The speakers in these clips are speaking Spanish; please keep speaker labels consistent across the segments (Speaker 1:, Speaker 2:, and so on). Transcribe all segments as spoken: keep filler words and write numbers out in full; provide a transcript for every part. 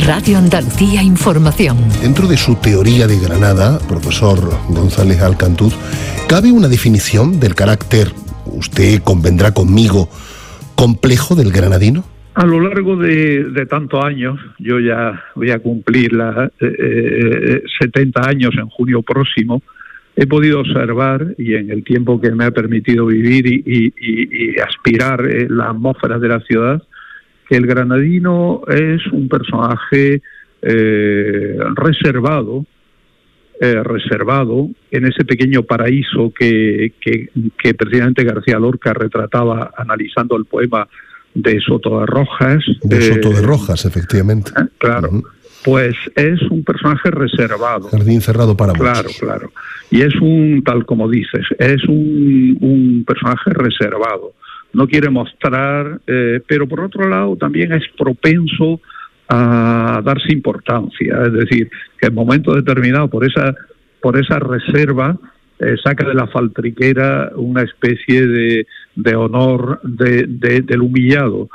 Speaker 1: Radio Andalucía Información.
Speaker 2: Dentro de su teoría de Granada, profesor González Alcantuz, ¿cabe una definición del carácter, usted convendrá conmigo, complejo del granadino?
Speaker 3: A lo largo de, de tantos años, yo ya voy a cumplir las eh, setenta años en junio próximo, he podido observar, y en el tiempo que me ha permitido vivir y, y, y, y aspirar en la atmósfera de la ciudad, que el granadino es un personaje eh, reservado, eh, reservado en ese pequeño paraíso que, que, que precisamente García Lorca retrataba analizando el poema de Soto de Rojas.
Speaker 2: De Soto de Rojas, eh, efectivamente.
Speaker 3: Eh, claro, uh-huh. Pues es un personaje reservado.
Speaker 2: Jardín cerrado para muchos.
Speaker 3: Claro, claro. Y es un, tal como dices, es un, un personaje reservado. No quiere mostrar, eh, pero por otro lado también es propenso a darse importancia. Es decir, que en momentos determinados, por esa, por esa reserva, eh, saca de la faltriquera una especie de, de honor de, de, del humillado.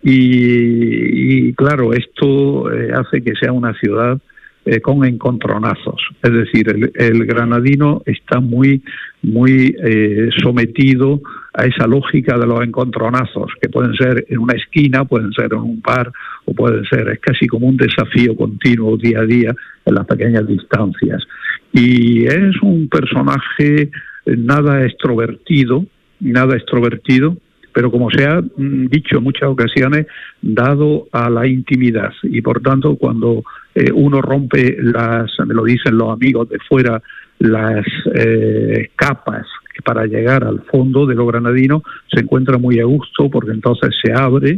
Speaker 3: Y, y claro, esto eh, hace que sea una ciudad eh, con encontronazos. Es decir, el, el granadino está muy, muy eh, sometido a esa lógica de los encontronazos, que pueden ser en una esquina, pueden ser en un bar, o pueden ser, es casi como un desafío continuo día a día en las pequeñas distancias. Y es un personaje nada extrovertido, nada extrovertido, pero como se ha dicho en muchas ocasiones, dado a la intimidad. Y por tanto, cuando eh, uno rompe las, me lo dicen los amigos de fuera, las eh, capas para llegar al fondo de lo granadino, se encuentra muy a gusto, porque entonces se abre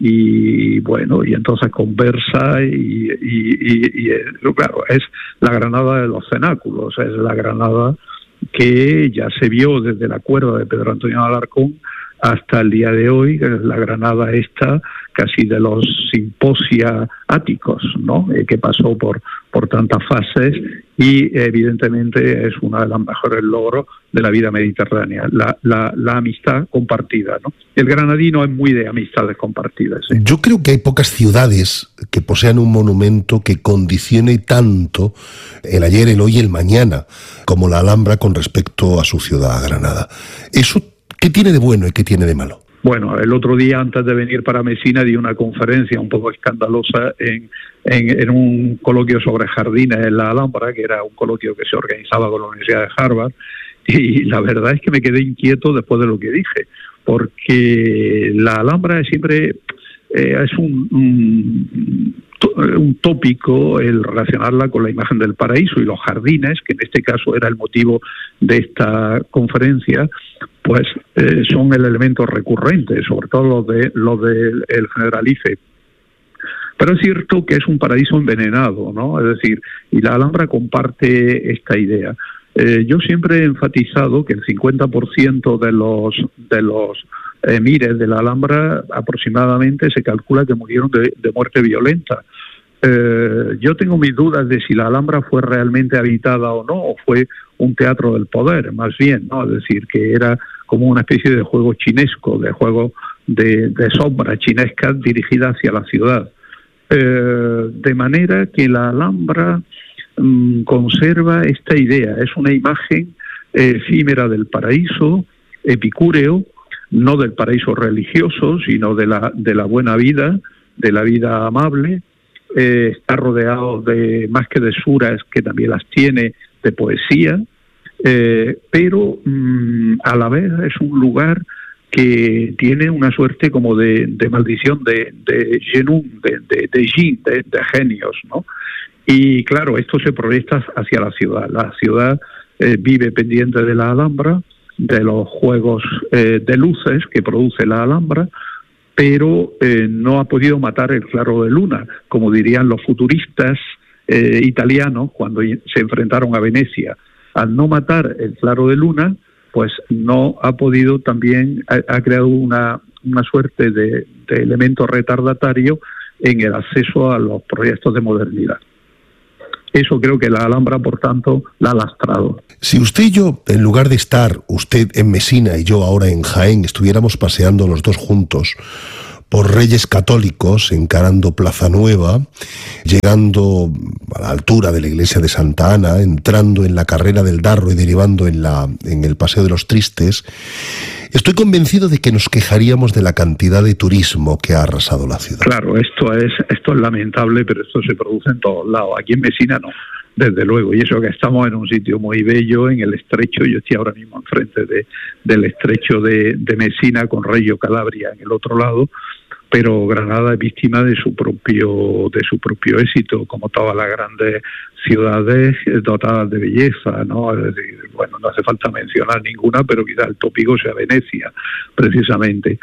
Speaker 3: y bueno, y entonces conversa y, y, y, y claro, es la Granada de los cenáculos, es la Granada que ya se vio desde la cuerda de Pedro Antonio de Alarcón hasta el día de hoy, la Granada esta casi de los simposia áticos, ¿no? Eh, que pasó por, por tantas fases y evidentemente es uno de los mejores logros de la vida mediterránea, la, la, la amistad compartida, ¿no? El granadino es muy de amistades compartidas. ¿Sí?
Speaker 2: Yo creo que hay pocas ciudades que posean un monumento que condicione tanto el ayer, el hoy y el mañana como la Alhambra con respecto a su ciudad, a Granada. Eso, ¿qué tiene de bueno y qué tiene de malo?
Speaker 3: Bueno, el otro día, antes de venir para Mesina, di una conferencia un poco escandalosa en, en, en un coloquio sobre jardines en la Alhambra, que era un coloquio que se organizaba con la Universidad de Harvard, y la verdad es que me quedé inquieto después de lo que dije, porque la Alhambra siempre eh, es un, un, un tópico el relacionarla con la imagen del paraíso, y los jardines, que en este caso era el motivo de esta conferencia, pues eh, son el elemento recurrente, sobre todo los de los del el Generalife. Pero es cierto que es un paraíso envenenado, ¿no? Es decir, y la Alhambra comparte esta idea. Eh, yo siempre he enfatizado que el cincuenta por ciento de los de los emires de la Alhambra aproximadamente se calcula que murieron de, de muerte violenta. Eh, yo tengo mis dudas de si la Alhambra fue realmente habitada o no, o fue un teatro del poder, más bien, ¿no? Es decir, que era como una especie de juego chinesco, de juego de, de sombra chinesca dirigida hacia la ciudad. Eh, de manera que la Alhambra mmm, conserva esta idea, es una imagen eh, efímera del paraíso, epicúreo, no del paraíso religioso, sino de la, de la buena vida, de la vida amable. Eh, está rodeado de, más que de suras, que también las tiene, de poesía, eh, pero mmm, a la vez es un lugar que tiene una suerte como de, de maldición de, de genum, de, de, de jin, de, de genios, ¿no? Y claro, esto se proyecta hacia la ciudad. La ciudad eh, vive pendiente de la Alhambra, de los juegos eh, de luces que produce la Alhambra, pero eh, no ha podido matar el claro de luna, como dirían los futuristas eh, italianos cuando se enfrentaron a Venecia. Al no matar el claro de luna, pues no ha podido también, ha, ha creado una, una suerte de, de elemento retardatario en el acceso a los proyectos de modernidad. Eso creo que la Alhambra, por tanto, la ha lastrado.
Speaker 2: Si usted y yo, en lugar de estar usted en Mesina y yo ahora en Jaén, estuviéramos paseando los dos juntos por Reyes Católicos, encarando Plaza Nueva, llegando a la altura de la iglesia de Santa Ana, entrando en la carrera del Darro y derivando en, la, en el Paseo de los Tristes, estoy convencido de que nos quejaríamos de la cantidad de turismo que ha arrasado la ciudad.
Speaker 3: Claro, esto es, esto es lamentable, pero esto se produce en todos lados. Aquí en Mesina no, desde luego. Y eso que estamos en un sitio muy bello, en el estrecho. Yo estoy ahora mismo enfrente de, del estrecho de, de Mesina, con Reggio Calabria en el otro lado. Pero Granada es víctima de su propio de su propio éxito, como todas las grandes ciudades dotadas de belleza, ¿no? Es decir, bueno, no hace falta mencionar ninguna, pero quizá el tópico sea Venecia, precisamente.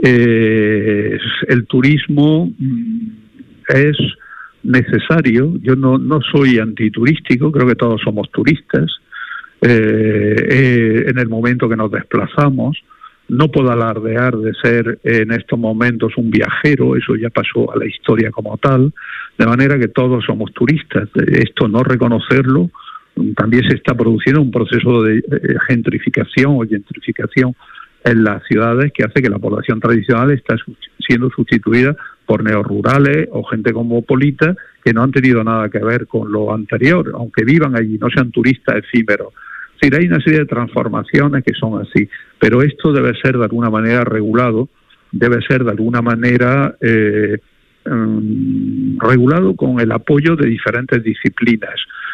Speaker 3: Eh, el turismo es necesario. Yo no, no soy antiturístico, creo que todos somos turistas. Eh, eh, en el momento que nos desplazamos, no puedo alardear de ser en estos momentos un viajero, eso ya pasó a la historia como tal, de manera que todos somos turistas. Esto no reconocerlo, también se está produciendo un proceso de gentrificación o gentrificación en las ciudades que hace que la población tradicional está siendo sustituida por neorurales o gente cosmopolita que no han tenido nada que ver con lo anterior, aunque vivan allí, no sean turistas efímeros. Es decir, hay una serie de transformaciones que son así, pero esto debe ser de alguna manera regulado, debe ser de alguna manera eh, um, regulado con el apoyo de diferentes disciplinas.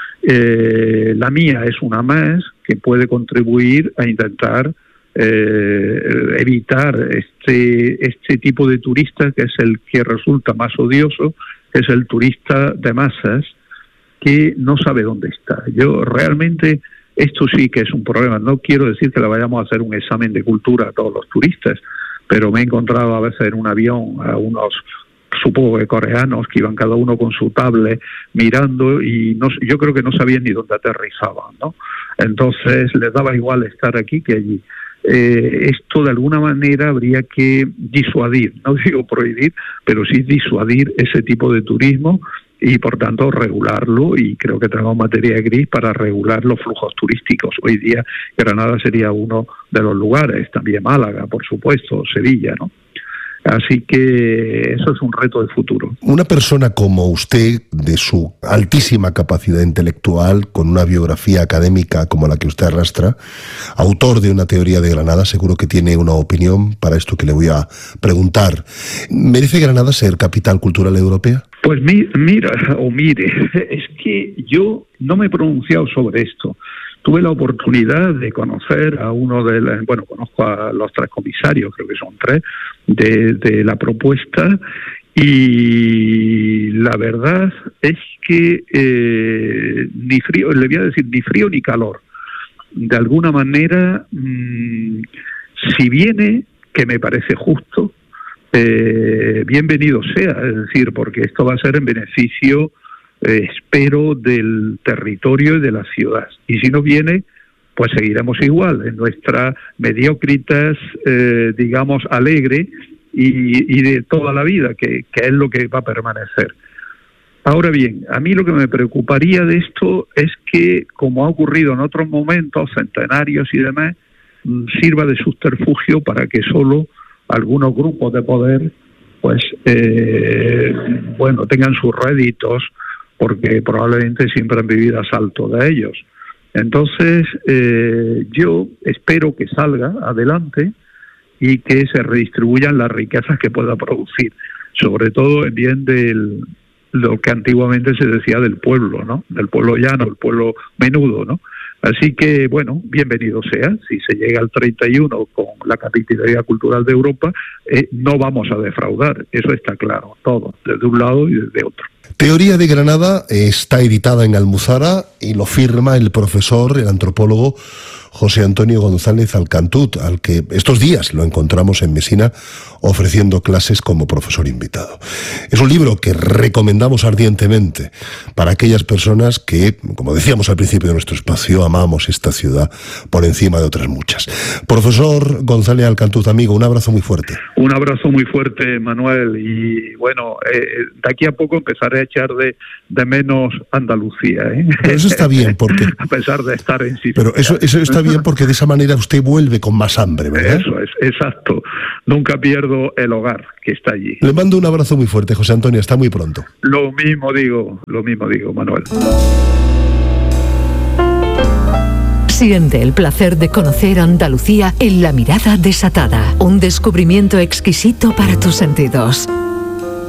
Speaker 3: Eh, la mía es una más que puede contribuir a intentar eh, evitar este, este tipo de turista, que es el que resulta más odioso, que es el turista de masas que no sabe dónde está. Yo realmente... Esto sí que es un problema. No quiero decir que le vayamos a hacer un examen de cultura a todos los turistas, pero me he encontrado a veces en un avión a unos, supongo que coreanos, que iban cada uno con su tablet mirando y no, yo creo que no sabían ni dónde aterrizaban, ¿no? Entonces les daba igual estar aquí que allí. Eh, esto de alguna manera habría que disuadir, no digo prohibir, pero sí disuadir ese tipo de turismo y por tanto regularlo, y creo que tenemos materia gris para regular los flujos turísticos. Hoy día Granada sería uno de los lugares, también Málaga, por supuesto, Sevilla, ¿no? Así que eso es un reto de futuro.
Speaker 2: Una persona como usted, de su altísima capacidad intelectual, con una biografía académica como la que usted arrastra, autor de una teoría de Granada, seguro que tiene una opinión para esto que le voy a preguntar. ¿Merece Granada ser capital cultural europea?
Speaker 3: Pues mi, mira, o mire, es que yo no me he pronunciado sobre esto. Tuve la oportunidad de conocer a uno de los, bueno, conozco a los tres comisarios, creo que son tres, de, de la propuesta, y la verdad es que eh, ni frío, le voy a decir, ni frío ni calor. De alguna manera, mmm, si viene, que me parece justo, eh, bienvenido sea, es decir, porque esto va a ser en beneficio, eh, espero, del territorio y de la ciudad. Y si no viene, pues seguiremos igual, en nuestra mediocritas, eh, digamos, alegre y, y de toda la vida, que, que es lo que va a permanecer. Ahora bien, a mí lo que me preocuparía de esto es que, como ha ocurrido en otros momentos, centenarios y demás, sirva de subterfugio para que solo algunos grupos de poder, pues, eh, bueno, tengan sus réditos, porque probablemente siempre han vivido a salto de ellos. Entonces, eh, yo espero que salga adelante y que se redistribuyan las riquezas que pueda producir, sobre todo en bien del lo que antiguamente se decía del pueblo, ¿no? Del pueblo llano, el pueblo menudo, ¿no? Así que, bueno, bienvenido sea. Si se llega al treinta y uno con la capitalidad cultural de Europa, eh, no vamos a defraudar, eso está claro, todo, desde un lado y desde otro.
Speaker 2: Teoría de Granada está editada en Almuzara y lo firma el profesor, el antropólogo José Antonio González Alcantut, al que estos días lo encontramos en Mesina ofreciendo clases como profesor invitado. Es un libro que recomendamos ardientemente para aquellas personas que, como decíamos al principio de nuestro espacio, amamos esta ciudad por encima de otras muchas. Profesor González Alcantut, amigo, un abrazo muy fuerte.
Speaker 3: Un abrazo muy fuerte, Manuel, y bueno, eh, de aquí a poco empezaré empezaré a echar de, de menos Andalucía, ¿eh?
Speaker 2: Pero eso está bien, porque...
Speaker 3: a pesar de estar en Sicilia.
Speaker 2: Pero eso, eso está bien porque de esa manera usted vuelve con más hambre, ¿verdad?
Speaker 3: Eso es, exacto. Nunca pierdo el hogar que está allí.
Speaker 2: Le mando un abrazo muy fuerte, José Antonio, hasta muy pronto.
Speaker 3: Lo mismo digo, lo mismo digo, Manuel.
Speaker 1: Siente el placer de conocer Andalucía en La Mirada Desatada, un descubrimiento exquisito para tus sentidos.